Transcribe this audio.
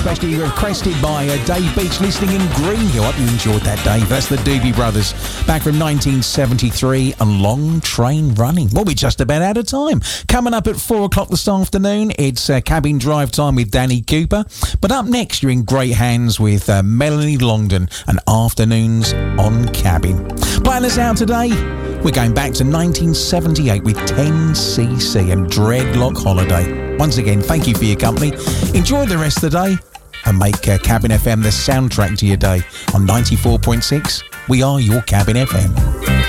especially requested by Dave Beach, listening in Greenhill. Hope you enjoyed that, Dave. That's the Doobie Brothers, back from 1973, and Long Train Running. Well, we're just about out of time. Coming up at 4 o'clock this afternoon, it's Cabin Drive Time with Danny Cooper. But up next, you're in great hands with Melanie Longdon and Afternoons on Cabin. Playing us out today, we're going back to 1978 with 10cc and Dreadlock Holiday. Once again, thank you for your company. Enjoy the rest of the day and make Cabin FM the soundtrack to your day. On 94.6, we are your Cabin FM.